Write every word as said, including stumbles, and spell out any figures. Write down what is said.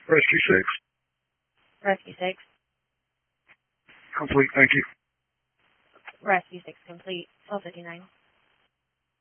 Rescue six. Rescue six. Complete, thank you. Rescue six complete. twelve fifty-nine.